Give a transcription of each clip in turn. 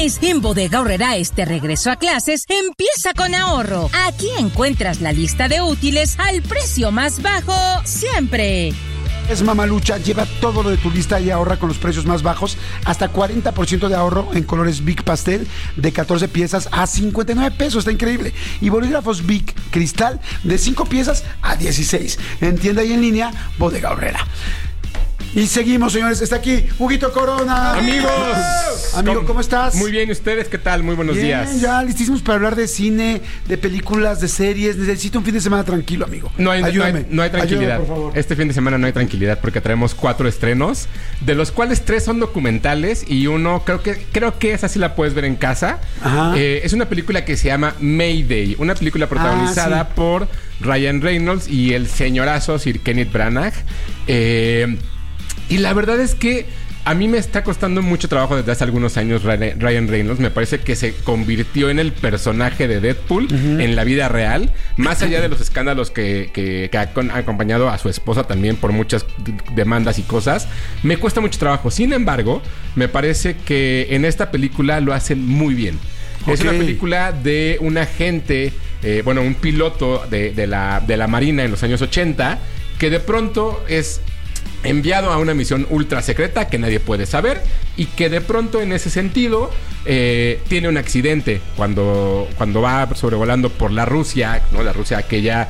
mes. En Bodega Aurrerá este regreso a clases empieza con ahorro. Aquí encuentras la lista de útiles al precio más bajo siempre. Es Mamalucha, lleva todo lo de tu lista y ahorra con los precios más bajos, hasta 40% de ahorro en colores Bic Pastel de 14 piezas a 59 pesos, está increíble. Y bolígrafos Bic Cristal de 5 piezas a 16. En tienda y en línea, Bodega Aurrera. Y seguimos, señores. Está aquí Huguito Corona. Amigos. Amigo, ¿cómo estás? Muy bien, ¿y ustedes qué tal? Muy buenos días. Ya listísimos para hablar de cine, de películas, de series. Necesito un fin de semana tranquilo, amigo. Ayúdame. No hay tranquilidad. Ayúdame, por favor. Este fin de semana no hay tranquilidad porque traemos 4 estrenos, de los cuales 3 son documentales y uno creo que esa sí la puedes ver en casa. Es una película que se llama Mayday, una película protagonizada por Ryan Reynolds y el señorazo Sir Kenneth Branagh. Y la verdad es que a mí me está costando mucho trabajo desde hace algunos años Ryan Reynolds. Me parece que se convirtió en el personaje de Deadpool en la vida real. Más allá de los escándalos que ha acompañado a su esposa también por muchas demandas y cosas. Me cuesta mucho trabajo. Sin embargo, me parece que en esta película lo hacen muy bien. Es una película de un agente, un piloto de la Marina en los años 80, que de pronto es enviado a una misión ultra secreta que nadie puede saber y que de pronto en ese sentido tiene un accidente cuando va sobrevolando por la Rusia, ¿no? La Rusia aquella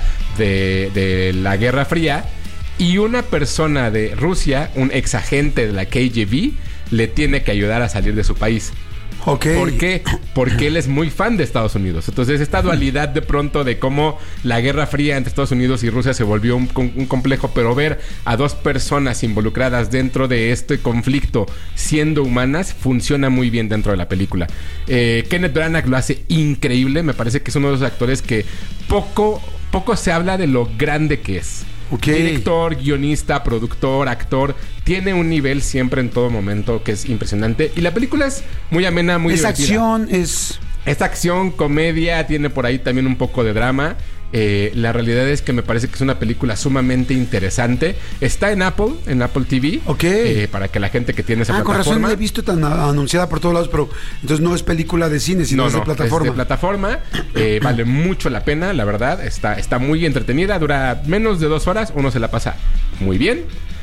de la Guerra Fría, y una persona de Rusia, un ex agente de la KGB, le tiene que ayudar a salir de su país. ¿Por qué? Porque él es muy fan de Estados Unidos. Entonces, esta dualidad de pronto de cómo la Guerra Fría entre Estados Unidos y Rusia se volvió un complejo, pero ver a 2 personas involucradas dentro de este conflicto siendo humanas funciona muy bien dentro de la película. Kenneth Branagh lo hace increíble. Me parece que es uno de los actores que poco se habla de lo grande que es. Director, guionista, productor, actor. Tiene un nivel siempre en todo momento que es impresionante. Y la película es muy amena, muy divertida. Es acción, comedia, tiene por ahí también un poco de drama. La realidad es que me parece que es una película sumamente interesante. Está en Apple TV. Para que la gente que tiene esa plataforma. Con razón la he visto tan anunciada por todos lados, pero entonces no es película de cine, sino es de plataforma. Es de plataforma. Vale mucho la pena, la verdad. Está muy entretenida, dura menos de 2 horas. Uno se la pasa muy bien.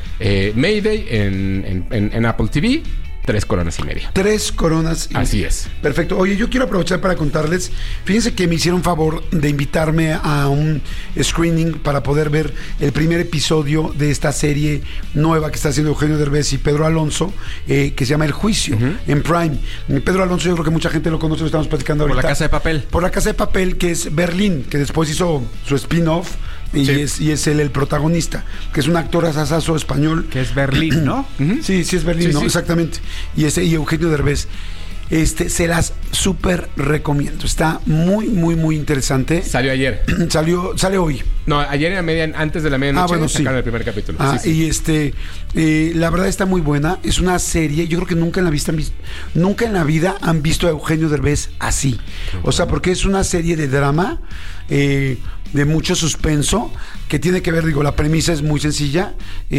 Mayday en Apple TV. 3 coronas y media. 3 coronas y media. Así es. Perfecto. Oye, yo quiero aprovechar para contarles. Fíjense que me hicieron favor de invitarme a un screening para poder ver el primer episodio de esta serie nueva que está haciendo Eugenio Derbez y Pedro Alonso, que se llama El Juicio, en Prime. Pedro Alonso, yo creo que mucha gente lo conoce, lo estamos platicando ahorita. Por La Casa de Papel. Por La Casa de Papel, que es Berlín, que después hizo su spin-off. Y es él el protagonista, que es un actor asasazo español. Que es Berlín, ¿no? Sí, es Berlín, ¿no? Sí. Exactamente. Y Eugenio Derbez. Se las súper recomiendo. Está muy, muy, muy interesante. Salió ayer. Sale hoy. No, ayer antes de la medianoche sacaron el primer capítulo. Y la verdad está muy buena. Es una serie. Yo creo que nunca en la vida han visto a Eugenio Derbez así. O sea, porque es una serie de drama, de mucho suspenso, que tiene que ver, la premisa es muy sencilla,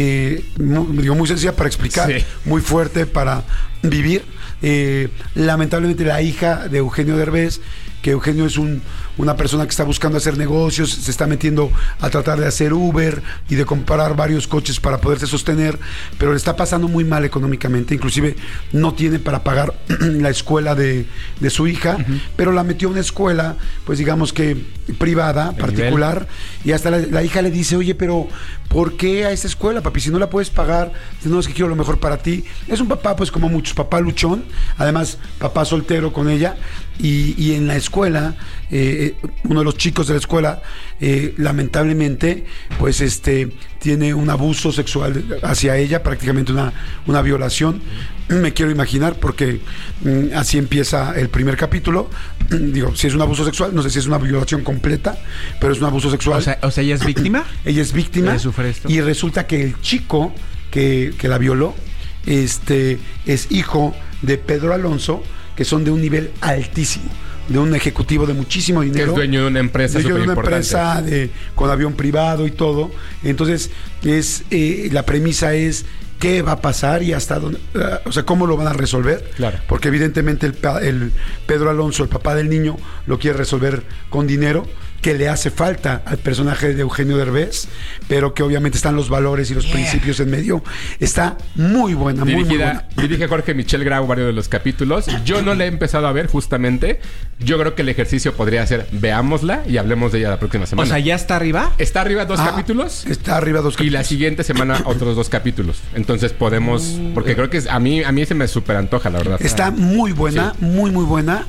muy sencilla para explicar, muy fuerte para vivir. Lamentablemente la hija de Eugenio Derbez, que Eugenio es una persona que está buscando hacer negocios, se está metiendo a tratar de hacer Uber y de comprar varios coches para poderse sostener, pero le está pasando muy mal económicamente, inclusive no tiene para pagar la escuela de su hija, pero la metió a una escuela, pues digamos que privada, particular, y hasta la hija le dice, oye, pero ¿por qué a esa escuela, papi? Si no la puedes pagar, no, es que quiero lo mejor para ti. Es un papá, pues como muchos, papá luchón, además papá soltero con ella, y en la escuela, uno de los chicos de la escuela, lamentablemente, pues tiene un abuso sexual hacia ella, prácticamente una violación. Me quiero imaginar, porque así empieza el primer capítulo. Si es un abuso sexual, no sé si es una violación completa, pero es un abuso sexual. O sea, ¿ella es víctima? Ella es víctima. ¿Ella sufre esto? Y resulta que el chico que la violó es hijo de Pedro Alonso, que son de un nivel altísimo, de un ejecutivo de muchísimo dinero. Que es dueño de una empresa súper importante. Con avión privado y todo. Entonces, la premisa es qué va a pasar y hasta dónde, o sea, cómo lo van a resolver. Claro. Porque evidentemente el Pedro Alonso, el papá del niño, lo quiere resolver con dinero, que le hace falta al personaje de Eugenio Derbez, pero que obviamente están los valores y los principios en medio. Está muy buena, muy buena. Dirige Jorge Michel Grau varios de los capítulos. Yo no la he empezado a ver, justamente. Yo creo que el ejercicio podría ser, veámosla y hablemos de ella la próxima semana. O sea, ¿ya está arriba? Está arriba 2 capítulos. Está arriba 2 capítulos. Y la siguiente semana otros 2 capítulos. Entonces podemos... Porque creo que a mí se me súper antoja, la verdad. Está muy buena, Sí. muy buena.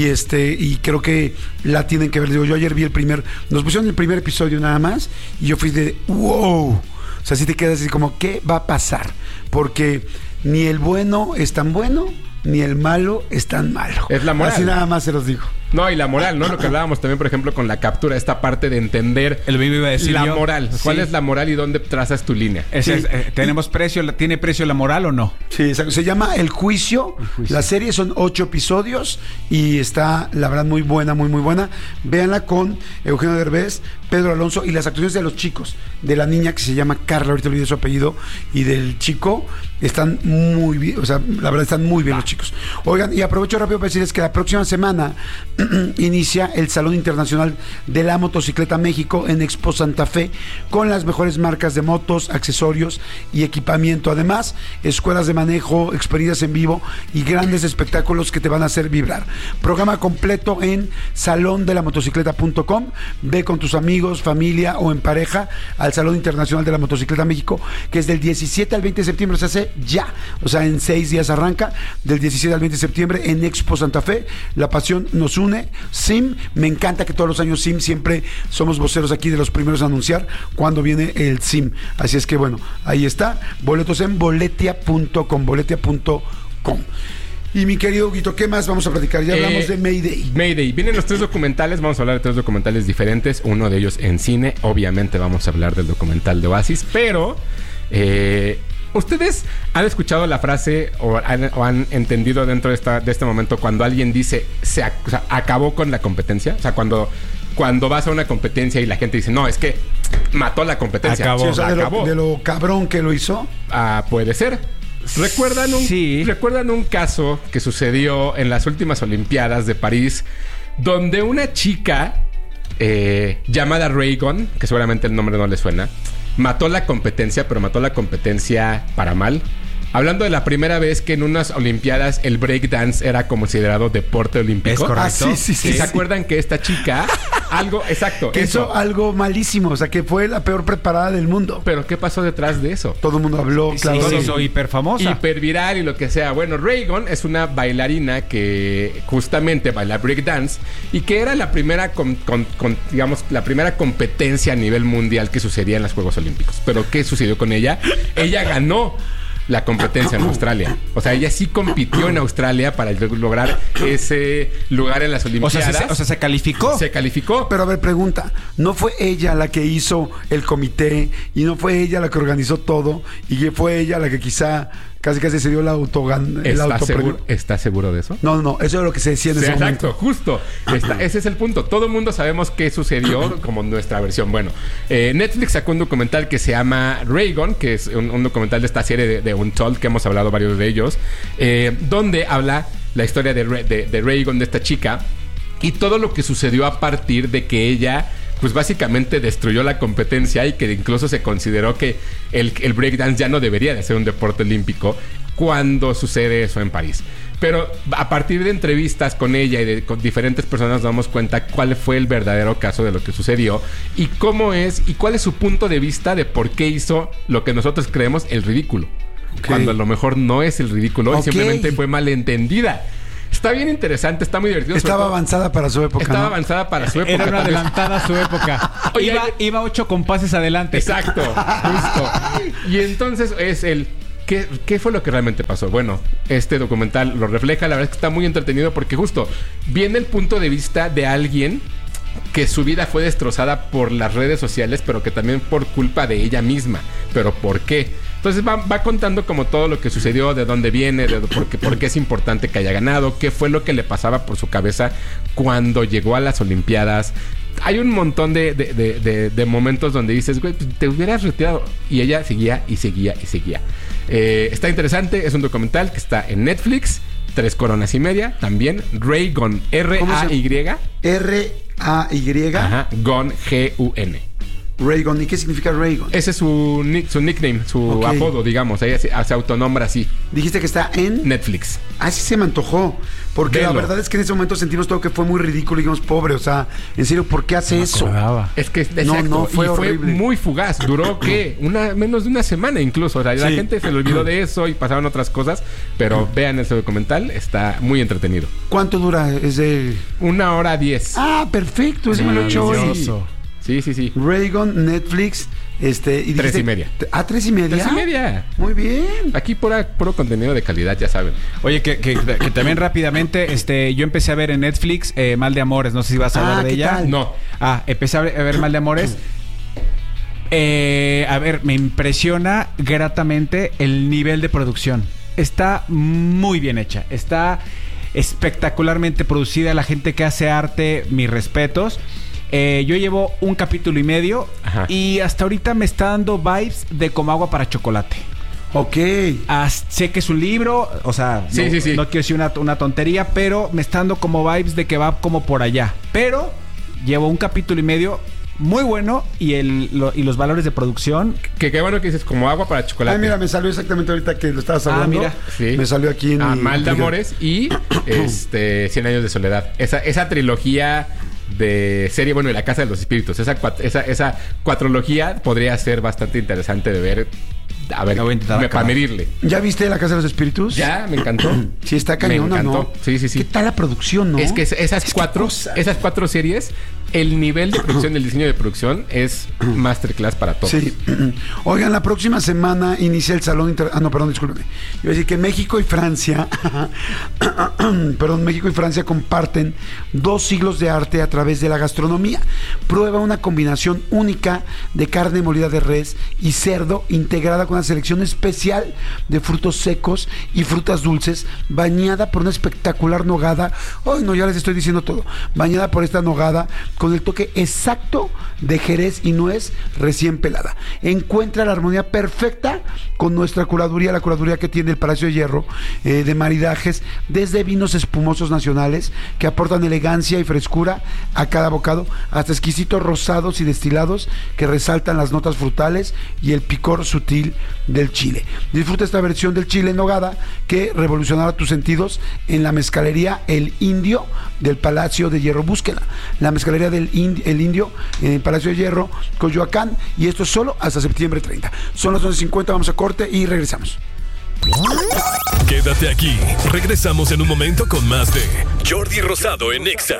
Y creo que la tienen que ver. Digo, yo ayer vi nos pusieron el primer episodio nada más y yo fui de wow. O sea, si te quedas así como, ¿qué va a pasar? Porque ni el bueno es tan bueno, ni el malo es tan malo. Es la moral. Así nada más se los digo. No, y la moral, ¿no? Lo que hablábamos también, por ejemplo, con la captura, esta parte de entender El baby iba a decir la yo. moral. ¿Cuál Sí. es la moral y dónde trazas tu línea? ¿Tenemos precio? ¿Tiene precio la moral o no? Sí, exacto. Se llama El Juicio. La serie son 8 episodios y está, la verdad, muy buena, muy buena. Véanla con Eugenio Derbez, Pedro Alonso y las actuaciones de los chicos. De la niña que se llama Carla, ahorita olvidé su apellido, y del chico, están muy bien. O sea, la verdad, están muy bien los chicos. Oigan, y aprovecho rápido para decirles que la próxima semana inicia el Salón Internacional de la Motocicleta México en Expo Santa Fe, con las mejores marcas de motos, accesorios y equipamiento. Además, escuelas de manejo, experiencias en vivo y grandes espectáculos que te van a hacer vibrar. Programa completo en salondelamotocicleta.com. Ve con tus amigos, familia o en pareja al Salón Internacional de la Motocicleta México, que es del 17 al 20 de septiembre, se hace ya. O sea, en 6 días arranca, del 17 al 20 de septiembre en Expo Santa Fe. La pasión nos une. SIM, me encanta que todos los años SIM siempre somos voceros aquí de los primeros a anunciar cuando viene el SIM. Así es que bueno, ahí está. Boletos en boletia.com. Y mi querido Huguito, ¿qué más vamos a platicar? Ya hablamos de Mayday. Mayday. Vienen los 3 documentales. Vamos a hablar de 3 documentales diferentes. Uno de ellos en cine. Obviamente vamos a hablar del documental de Oasis. Pero... ¿ustedes han escuchado la frase o han entendido dentro de este momento cuando alguien dice o sea, acabó con la competencia? O sea, cuando vas a una competencia y la gente dice, no, es que mató la competencia. Acabó. Sí, o sea, Acabó. de lo cabrón que lo hizo. Puede ser. ¿Recuerdan un caso que sucedió en las últimas Olimpiadas de París, donde una chica llamada Raygon, que seguramente el nombre no le suena, mató la competencia, pero mató la competencia para mal? Hablando de la primera vez que en unas Olimpiadas el breakdance era considerado deporte olímpico. Es correcto. Ah, sí. ¿Se acuerdan que esta chica exacto, Que hizo algo malísimo, o sea, que fue la peor preparada del mundo. Pero ¿qué pasó detrás de eso? Todo el mundo habló, claro. Se hizo hiper famosa. Hiperviral y lo que sea. Bueno, Raygon es una bailarina que justamente baila breakdance y que era la primera digamos, la primera competencia a nivel mundial que sucedía en los Juegos Olímpicos. Pero ¿qué sucedió con ella? Ella ganó la competencia en Australia. O sea, ella sí compitió en Australia para lograr ese lugar en las Olimpiadas. O sea, se calificó. Se calificó. Pero a ver, pregunta, ¿no fue ella la que hizo el comité y no fue ella la que organizó todo y que fue ella la que quizá casi se dio la ¿Estás seguro de eso? No, eso es lo que se decía en Sí, ese exacto, momento. justo. Ese es el punto. Todo el mundo sabemos qué sucedió, como nuestra versión. Bueno, Netflix sacó un documental que se llama Raygon, que es un documental de esta serie de Untold, que hemos hablado varios de ellos, donde habla la historia de Raygon, de esta chica, y todo lo que sucedió a partir de que ella, pues básicamente destruyó la competencia y que incluso se consideró que el breakdance ya no debería de ser un deporte olímpico cuando sucede eso en París. Pero a partir de entrevistas con ella y con diferentes personas nos damos cuenta cuál fue el verdadero caso de lo que sucedió y cómo es y cuál es su punto de vista de por qué hizo lo que nosotros creemos el ridículo. Okay. Cuando a lo mejor no es el ridículo y Okay. simplemente fue malentendida. Está bien interesante, está muy divertido. Estaba avanzada para su época. Estaba ¿no? avanzada para su época. Era una adelantada a su época. Oye, Iba 8 compases adelante. Exacto, justo. Y entonces es ¿qué fue lo que realmente pasó? Bueno, este documental lo refleja. La verdad es que está muy entretenido porque justo viene el punto de vista de alguien que su vida fue destrozada por las redes sociales, pero que también por culpa de ella misma. ¿Pero por qué? Entonces va contando como todo lo que sucedió, de dónde viene, por qué es importante que haya ganado, qué fue lo que le pasaba por su cabeza cuando llegó a las Olimpiadas. Hay un montón de momentos donde dices, güey, pues te hubieras retirado. Y ella seguía y seguía y seguía. Está interesante, es un documental que está en Netflix. 3 coronas y media. También Raygun, R-A-Y. R-A-Y. Ajá, Gun, G-U-N. Raygun. ¿Y qué significa Raygun? Ese es su nickname, su apodo, digamos. Ella se autonombra así. Dijiste que está en Netflix. Sí se me antojó. Porque Velo. la verdad es que en ese momento sentimos todo que fue muy ridículo. Y dijimos, pobre, o sea, en serio, ¿por qué hace eso? Es que, No, exacto, fue y fue horrible. muy fugaz. Duró, ¿qué? Menos de una semana incluso. O sea, la Sí. gente se le olvidó de eso y pasaron otras cosas. Pero vean ese documental, está muy entretenido. ¿Cuánto dura? Es de... 1 hora 10. Perfecto, ese me lo he hecho hoy. Maravilloso. Sí. Raygun, Netflix, y dijiste... 3:30. 3:30. 3:30. Muy bien. Aquí puro contenido de calidad, ya saben. Oye, que también rápidamente, yo empecé a ver en Netflix Mal de Amores. No sé si vas a hablar de ¿qué ella. tal? No. Empecé a ver Mal de Amores. A ver, me impresiona gratamente el nivel de producción. Está muy bien hecha. Está espectacularmente producida. La gente que hace arte, mis respetos. Yo llevo 1 capítulo y medio. Ajá. Y hasta ahorita me está dando vibes de Como agua para chocolate. Ok. Sé que es un libro, o sea, Sí. no quiero decir una tontería, pero me está dando como vibes de que va como por allá. Pero llevo 1 capítulo y medio muy bueno y los valores de producción. Que qué bueno que dices como agua para chocolate. Mira, me salió exactamente ahorita que lo estabas hablando. Mira. Sí. Me salió aquí en mi... Mal de Amores y 100 años de soledad. Esa trilogía de serie, bueno, y La Casa de los Espíritus. Esa cuatrología podría ser bastante interesante de ver. A ver, La voy a intentar para acabar. medirle. ¿Ya viste La Casa de los Espíritus? Ya, me encantó. Sí, está cañona, Me encantó. ¿no? Sí. ¿Qué tal la producción, no? Es que esas cuatro series, el nivel de producción, el diseño de producción es masterclass para todos. Sí. Oigan, la próxima semana inicia el Salón discúlpeme. Iba a decir que México y Francia México y Francia comparten 2 siglos de arte a través de la gastronomía. Prueba una combinación única de carne molida de res y cerdo integrada con una selección especial de frutos secos y frutas dulces, bañada por una espectacular nogada. No, ya les estoy diciendo todo. Bañada por esta nogada con el toque exacto de jerez y nuez recién pelada. Encuentra la armonía perfecta con nuestra curaduría, la curaduría que tiene el Palacio de Hierro, de maridajes, desde vinos espumosos nacionales que aportan elegancia y frescura a cada bocado, hasta exquisitos rosados y destilados que resaltan las notas frutales y el picor sutil del chile. Disfruta esta versión del chile en nogada que revolucionará tus sentidos en la mezcalería El Indio del Palacio de Hierro. Búsquela, la mezcalería El Indio en el Palacio de Hierro, Coyoacán, y esto es solo hasta septiembre 30. Son las 11:50, vamos a corte y regresamos. Quédate aquí. Regresamos en un momento con más de Jordi Rosado en Exa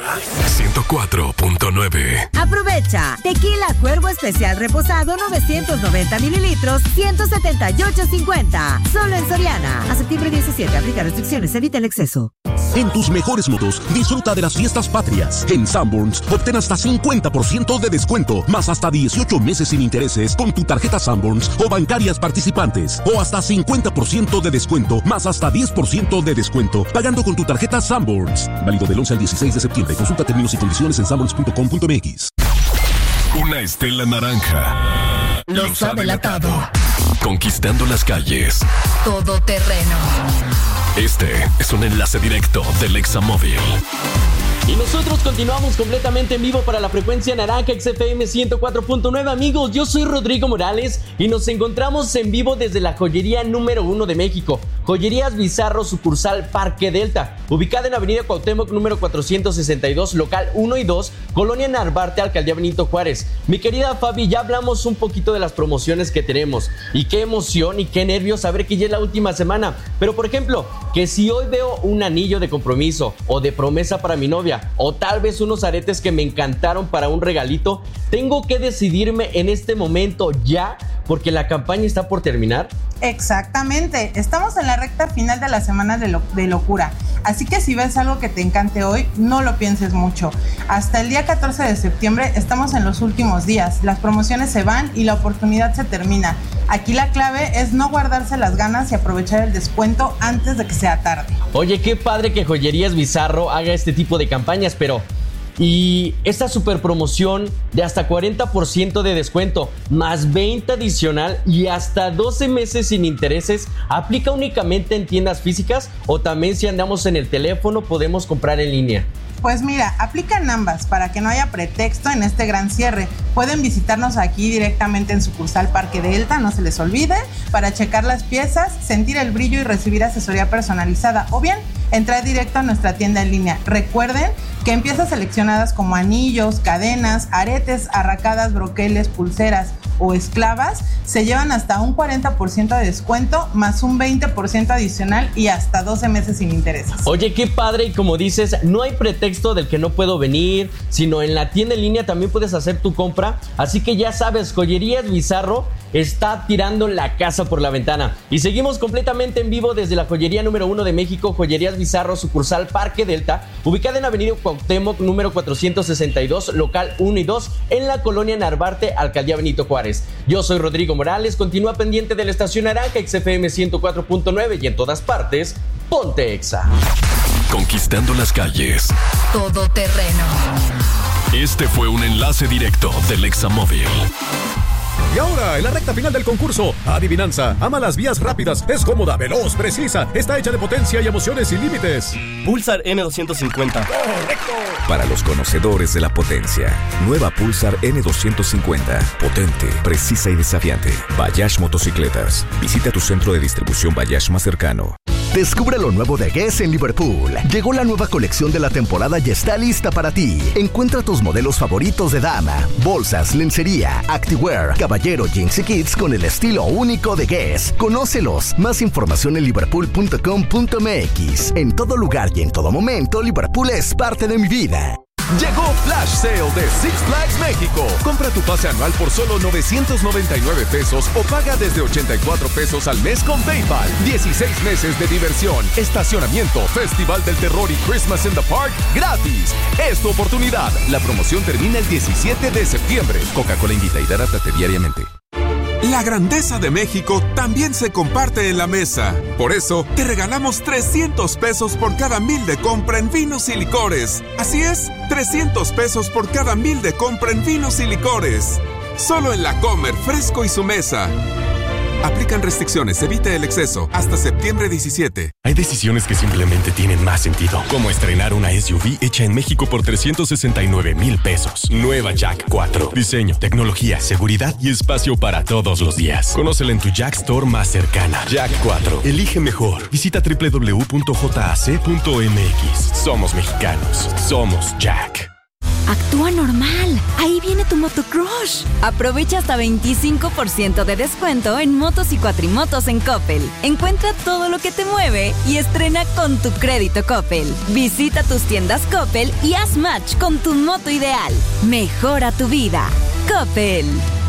104.9. Aprovecha. Tequila Cuervo Especial Reposado 990 mililitros, 178.50. Solo en Soriana. A septiembre 17. Aplica restricciones. Evita el exceso. En tus mejores motos, disfruta de las fiestas patrias. En Sanborns, obtén hasta 50% de descuento, más hasta 18 meses sin intereses con tu tarjeta Sanborns o bancarias participantes. O hasta 50% de descuento, más hasta 10% de descuento, pagando con tu tarjeta Sanborns. Válido del 11 al 16 de septiembre. Consulta términos y condiciones en sanborns.com.mx. Una estela naranja los ha delatado. Conquistando las calles. Todoterreno. Este es un enlace directo del Examóvil. Y nosotros continuamos completamente en vivo para la frecuencia naranja XFM 104.9. Amigos, yo soy Rodrigo Morales y nos encontramos en vivo desde la joyería número 1 de México, Joyerías Bizarro, sucursal Parque Delta, ubicada en Avenida Cuauhtémoc número 462, local 1 y 2, Colonia Narvarte, Alcaldía Benito Juárez. Mi querida Fabi, ya hablamos un poquito de las promociones que tenemos y qué emoción y qué nervios saber que ya es la última semana. Pero por ejemplo, que si hoy veo un anillo de compromiso o de promesa para mi novia, o tal vez unos aretes que me encantaron para un regalito, tengo que decidirme en este momento ya, porque la campaña está por terminar. Exactamente, estamos en la recta final de la semana de locura, así que si ves algo que te encante hoy, no lo pienses mucho. Hasta el día 14 de septiembre estamos en los últimos días, las promociones se van y la oportunidad se termina. Aquí la clave es no guardarse las ganas y aprovechar el descuento antes de que sea tarde. Oye, qué padre que Joyerías Bizarro haga este tipo de campañas, pero Y esta super promoción de hasta 40% de descuento, más 20 adicional y hasta 12 meses sin intereses, aplica únicamente en tiendas físicas o también si andamos en el teléfono podemos comprar en línea. Pues mira, aplican ambas para que no haya pretexto en este gran cierre. Pueden visitarnos aquí directamente en sucursal Parque Delta, no se les olvide, para checar las piezas, sentir el brillo y recibir asesoría personalizada. O bien, entrar directo a nuestra tienda en línea. Recuerden que en piezas seleccionadas como anillos, cadenas, aretes, arracadas, broqueles, pulseras o esclavas, se llevan hasta un 40% de descuento, más un 20% adicional y hasta 12 meses sin intereses. Oye, qué padre, y como dices, no hay pretexto del que no puedo venir, sino en la tienda en línea también puedes hacer tu compra, así que ya sabes, Joyerías Bizarro está tirando la casa por la ventana. Y seguimos completamente en vivo desde la joyería número 1 de México, Joyerías Bizarro, sucursal Parque Delta, ubicada en Avenida Cuauhtémoc, número 462, local 1 y 2, en la colonia Narvarte, Alcaldía Benito Juárez. Yo soy Rodrigo Morales, continúa pendiente de la estación naranja XFM 104.9 y en todas partes, ponte Exa. Conquistando las calles. Todo terreno. Este fue un enlace directo del Examóvil. Y ahora, en la recta final del concurso, adivinanza, ama las vías rápidas, es cómoda, veloz, precisa, está hecha de potencia y emociones sin límites. Pulsar N250. ¡Correcto! Para los conocedores de la potencia, nueva Pulsar N250. Potente, precisa y desafiante. Bayash Motocicletas. Visita tu centro de distribución Bayash más cercano. Descubre lo nuevo de Guess en Liverpool. Llegó la nueva colección de la temporada y está lista para ti. Encuentra tus modelos favoritos de dama, bolsas, lencería, activewear, caballero, jeans y kids con el estilo único de Guess. Conócelos. Más información en liverpool.com.mx. En todo lugar y en todo momento, Liverpool es parte de mi vida. Llegó Flash Sale de Six Flags México. Compra tu pase anual por solo 999 pesos o paga desde 84 pesos al mes con PayPal. 16 meses de diversión, estacionamiento, Festival del Terror y Christmas in the Park gratis. Es tu oportunidad. La promoción termina el 17 de septiembre. Coca-Cola invita y hidratate diariamente. La grandeza de México también se comparte en la mesa. Por eso, te regalamos 300 pesos por cada 1,000 de compra en vinos y licores. Así es, 300 pesos por cada 1,000 de compra en vinos y licores. Solo en La Comer, Fresco y Su Mesa. Aplican restricciones, evite el exceso. Hasta septiembre 17. Hay decisiones que simplemente tienen más sentido, como estrenar una SUV hecha en México por 369,000 pesos. Nueva Jack 4. Diseño, tecnología, seguridad y espacio para todos los días. Conócela en tu Jack Store más cercana. Jack 4. Elige mejor. Visita www.jac.mx. Somos mexicanos. Somos Jack. Actúa normal. Ahí viene tu motocrush. Aprovecha hasta 25% de descuento en motos y cuatrimotos en Coppel. Encuentra todo lo que te mueve y estrena con tu crédito Coppel. Visita tus tiendas Coppel y haz match con tu moto ideal. Mejora tu vida. Coppel.